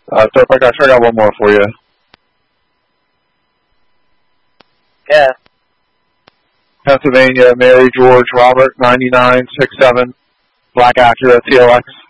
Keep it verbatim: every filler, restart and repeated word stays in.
Uh, so if I got, I got one more for you. Yeah. Pennsylvania, Mary George Robert, ninety-nine sixty-seven, Black Acura T L X.